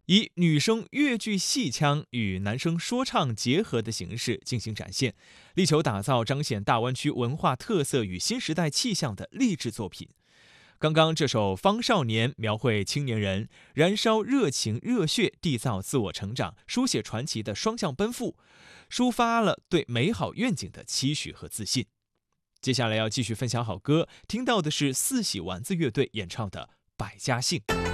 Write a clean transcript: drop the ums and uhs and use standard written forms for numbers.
以女生越剧戏腔与男生说唱结合的形式进行展现，力求打造彰显大湾区文化特色与新时代气象的励志作品。刚刚这首《方少年》描绘青年人燃烧热情热血，缔造自我成长，书写传奇的双向奔赴，抒发了对美好愿景的期许和自信。接下来要继续分享好歌，听到的是四喜丸子乐队演唱的《百家姓》。